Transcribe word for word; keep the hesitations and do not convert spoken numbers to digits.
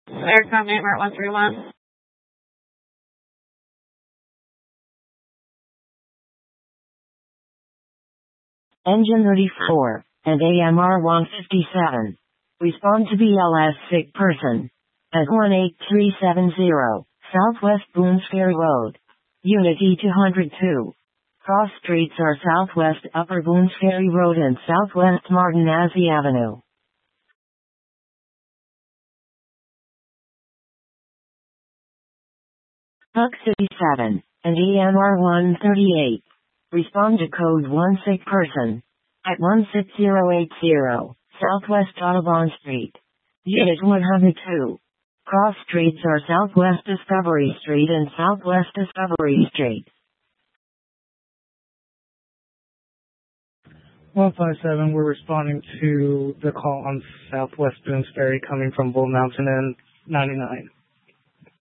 Aircom Nightmare one three one. Engine thirty-four and A M R one fifty-seven. Respond to B L S sick person. At one eight three seven zero, Southwest Boones Ferry Road. Unit E two oh two. Cross streets are Southwest Upper Boones Ferry Road and Southwest Martinazzi Avenue. Buck City seven and E M R one thirty-eight. Respond to code one sick person. At one six zero eight zero, Southwest Audubon Street. Unit one oh two. Cross streets are Southwest Discovery Street and Southwest Discovery Street. one five seven, we're responding to the call on Southwest Boones Ferry coming from Bull Mountain and ninety-nine.